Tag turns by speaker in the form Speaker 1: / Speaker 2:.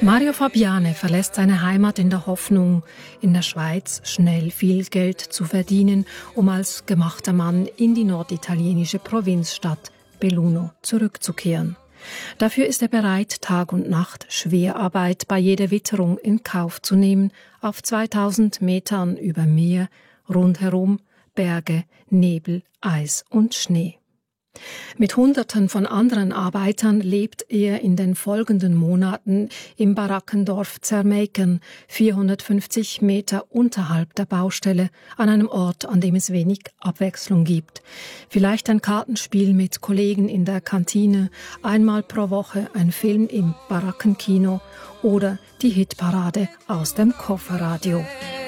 Speaker 1: Mario Fabiane verlässt seine Heimat in der Hoffnung, in der Schweiz schnell viel Geld zu verdienen, um als gemachter Mann in die norditalienische Provinzstadt Belluno zurückzukehren. Dafür ist er bereit, Tag und Nacht Schwerarbeit bei jeder Witterung in Kauf zu nehmen, auf 2000 Metern über Meer, rundherum Berge, Nebel, Eis und Schnee. Mit Hunderten von anderen Arbeitern lebt er in den folgenden Monaten im Barackendorf Zermeken, 450 Meter unterhalb der Baustelle, an einem Ort, an dem es wenig Abwechslung gibt. Vielleicht ein Kartenspiel mit Kollegen in der Kantine, einmal pro Woche ein Film im Barackenkino oder die Hitparade aus dem Kofferradio.